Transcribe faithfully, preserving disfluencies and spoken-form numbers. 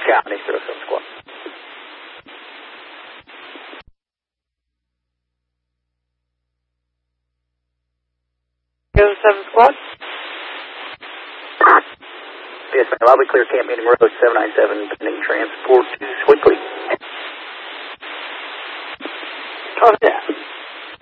Scout, next zero seven squad. zero seven squad. Yes, ma'am. I'll be clear camp meeting road seven nine seven, pending transport to Swiftly. Copy that.